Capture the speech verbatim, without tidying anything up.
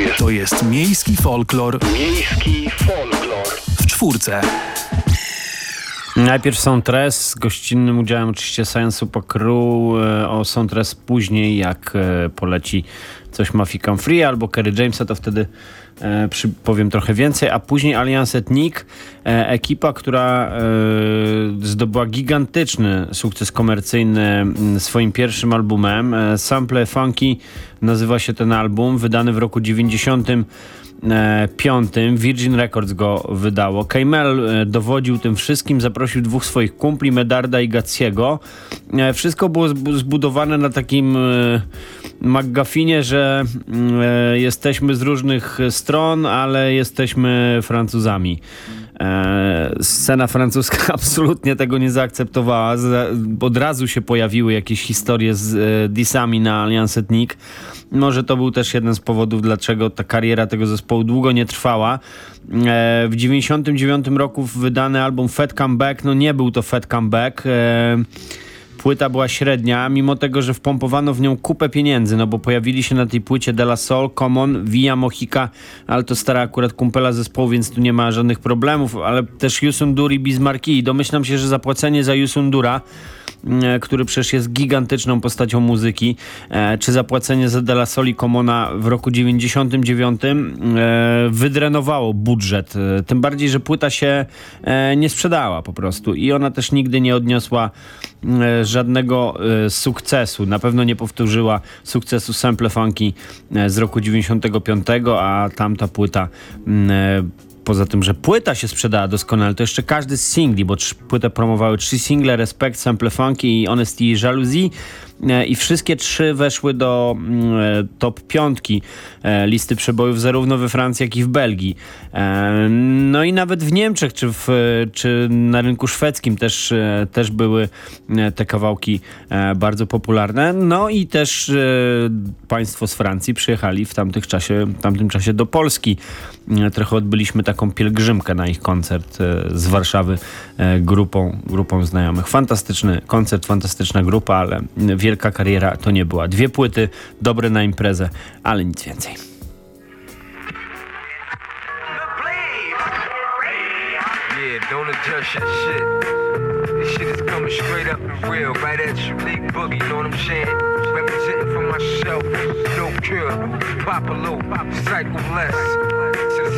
jest, to jest miejski folklor. Miejski folklor. W czwórce. Najpierw Soundtress z gościnnym udziałem oczywiście Science Crew. O Soundtress później, jak poleci coś Mafii Come Free albo Kerry Jamesa, to wtedy e, przy, powiem trochę więcej, a później Alliance Ethnique, e, ekipa, która e, zdobyła gigantyczny sukces komercyjny swoim pierwszym albumem. E, Sample Funky nazywa się ten album, wydany w roku dziewięćdziesiątym piątym. Virgin Records go wydało. Kmel dowodził tym wszystkim, zaprosił dwóch swoich kumpli, Medarda i Gatsiego. Wszystko było zbudowane na takim McGuffinie, że jesteśmy z różnych stron, ale jesteśmy Francuzami. Scena francuska absolutnie tego nie zaakceptowała. Od razu się pojawiły jakieś historie z disami na Alliance Ethnique. Może to był też jeden z powodów, dlaczego ta kariera tego zespołu długo nie trwała. W dziewięćdziesiątym dziewiątym roku wydany album Fat Comeback, no nie był to Fat Comeback. Płyta była średnia, mimo tego, że wpompowano w nią kupę pieniędzy, no bo pojawili się na tej płycie De La Soul, Common, Villa Mojica, ale to stara akurat kumpela zespołu, więc tu nie ma żadnych problemów, ale też Youssou N'Dour i Biz Markie. Domyślam się, że zapłacenie za Youssou N'Doura, który przecież jest gigantyczną postacią muzyki, czy zapłacenie za De La Soul i Commona w roku dziewięćdziesiątym dziewiątym wydrenowało budżet. Tym bardziej, że płyta się nie sprzedała po prostu i ona też nigdy nie odniosła żadnego sukcesu. Na pewno nie powtórzyła sukcesu Sample Funky z roku dziewięćdziesiątego piątego, a tamta płyta, poza tym, że płyta się sprzedała doskonale, to jeszcze każdy z singli, bo płytę promowały trzy single, Respect, Sample Funky i Honesty i Jalousie, i wszystkie trzy weszły do e, top piątki e, listy przebojów zarówno we Francji, jak i w Belgii. E, no i nawet w Niemczech czy, w, czy na rynku szwedzkim też, e, też były e, te kawałki e, bardzo popularne. No i też e, państwo z Francji przyjechali w tamtych czasie, w tamtym czasie do Polski. E, trochę odbyliśmy taką pielgrzymkę na ich koncert e, z Warszawy e, grupą, grupą znajomych. Fantastyczny koncert, fantastyczna grupa, ale wielka kariera to nie była. Dwie płyty, dobre na imprezę, ale nic więcej. Yeah, don't adjust your shit. This shit is coming straight up and real, right at you, Big Boogie, you know what I'm saying? Representing for myself, no cure, pop a low, psycho bless.